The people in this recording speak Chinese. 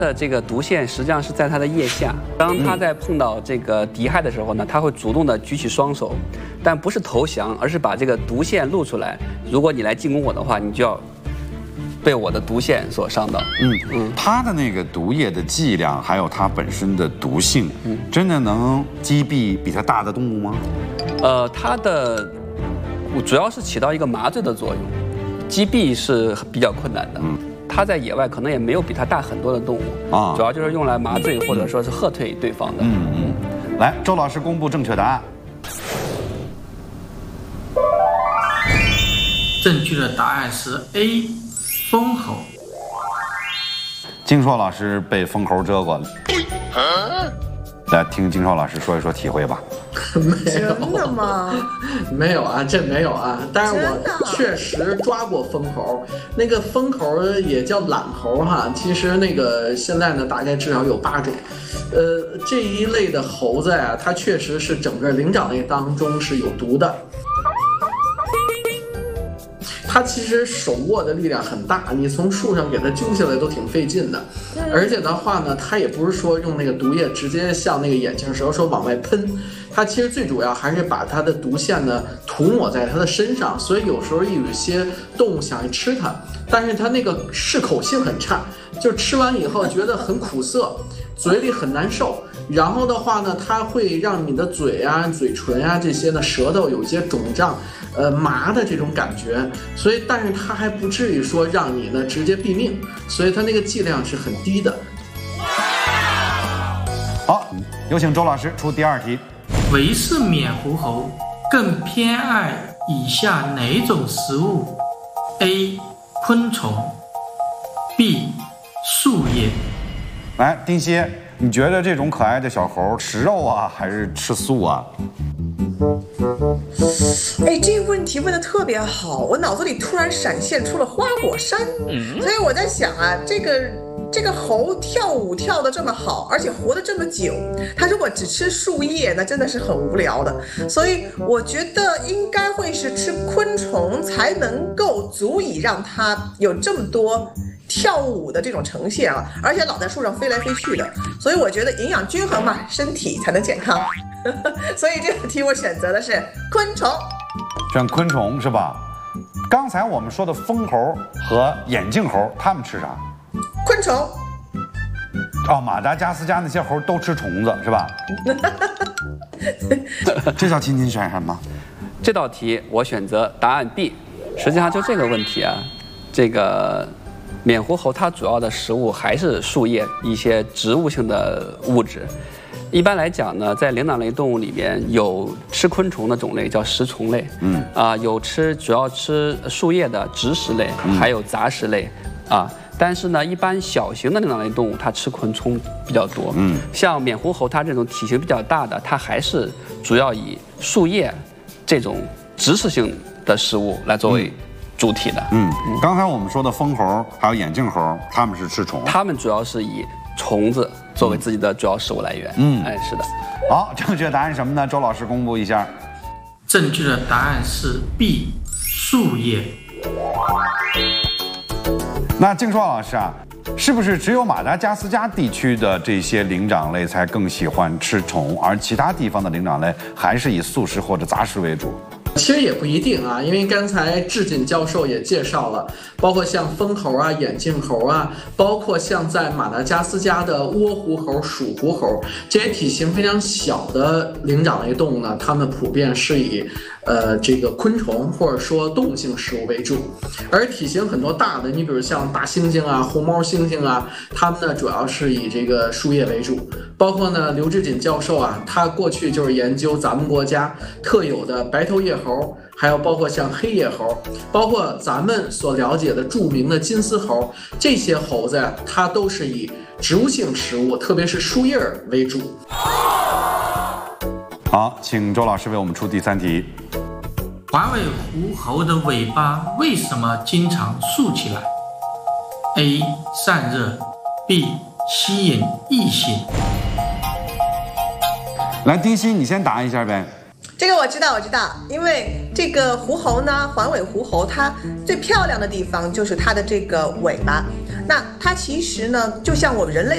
这个毒腺实际上是在它的腋下，当它在碰到这个敌害的时候呢，它会主动的举起双手，但不是投降，而是把这个毒腺露出来。如果你来进攻我的话，你就要被我的毒腺所伤到。 它的那个毒液的剂量，还有它本身的毒性，真的能击毙比它大的动物吗？ 它的主要是起到一个麻醉的作用，击毙是比较困难的。它在野外可能也没有比它大很多的动物啊，主要就是用来麻醉或者说是喝退对方的。 来，周老师公布正确答案。 正确的答案是 A， 封喉。 金硕老师被封喉蛰过了。来听金硕老师说一说体会吧。 没有，真的吗？ 没有啊，这没有啊。但是我确实抓过封猴，那个封猴也叫懒猴哈。其实那个现在呢，大概至少有8种。这一类的猴子呀，它确实是整个灵长类当中是有毒的。它其实手握的力量很大，你从树上给它揪下来都挺费劲的。而且的话呢，它也不是说用那个毒液直接像那个眼镜蛇说往外喷，它其实最主要还是把它的毒腺呢涂抹在它的身上。所以有时候有一些动物想去吃它，但是它那个适口性很差，就吃完以后觉得很苦涩，嘴里很难受。然后的话呢，它会让你的嘴啊、嘴唇啊这些呢，舌头有一些肿胀。麻的这种感觉，所以但是它还不至于说让你呢直接毙命，所以它那个剂量是很低的。 好，有请周老师出第2题。 韦氏缅狐猴更偏爱以下哪种食物 ？A. 昆虫 B. 树叶。 来，丁希，你觉得这种可爱的小猴吃肉啊，还是吃素啊？ 哎，这个问题问得特别好，我脑子里突然闪现出了花果山，所以我在想啊，这个猴跳舞跳得这么好，而且活得这么久，它如果只吃树叶，那真的是很无聊的。所以我觉得应该会是吃昆虫，才能够足以让它有这么多跳舞的这种呈现啊，而且老在树上飞来飞去的。所以我觉得营养均衡嘛，身体才能健康。所以这个题我选择的是昆虫。 选昆虫是吧？刚才我们说的封猴和眼镜猴，它们吃啥？ 昆虫。 哦，马达加斯加那些猴都吃虫子是吧？这道题您选什么？ 这道题我选择答案 B。实际上就这个问题啊，这个缅狐猴它主要的食物还是树叶，一些植物性的物质。一般来讲呢，在灵长类动物里面有吃昆虫的种类叫食虫类，有主要吃树叶的植食类，还有杂食类，但是呢，一般小型的灵长类动物它吃昆虫比较多，像缅狐猴它这种体型比较大的，它还是主要以树叶这种植食性的食物来作为主体的。 刚才我们说的封猴还有眼镜猴，它们是吃虫， 它们主要是以虫子作为自己的主要食物来源。是的。 好，正确答案是什么呢？周老师公布一下。 正确的答案是 B， 树叶。 那静硕老师啊，是不是只有马达加斯加地区的这些灵长类才更喜欢吃虫，而其他地方的灵长类还是以素食或者杂食为主？ 其实也不一定啊，因为刚才志锦教授也介绍了，包括像封猴啊、眼镜猴啊，包括像在马达加斯加的窝狐猴、鼠狐猴这些体型非常小的灵长类动物呢，它们普遍是以这个昆虫或者说动物性食物为主，而体型很多大的，你比如像大猩猩啊、红毛猩猩啊，它们呢主要是以这个树叶为主。包括呢刘志锦教授啊，他过去就是研究咱们国家特有的白头叶猴，还有包括像黑叶猴，包括咱们所了解的著名的金丝猴，这些猴子呀，它都是以植物性食物，特别是树叶为主。 好，请周老师为我们出第3题。 环尾狐猴的尾巴为什么经常竖起来 ？A. 散热 B. 吸引异性。 来，丁希，你先答一下呗。 这个我知道，因为这个狐猴呢，环尾狐猴，它最漂亮的地方就是它的这个尾巴。那它其实呢，就像我们人类